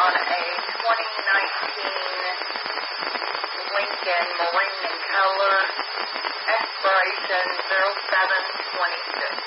on a 2019 Lincoln Marine in color, expiration 07/26.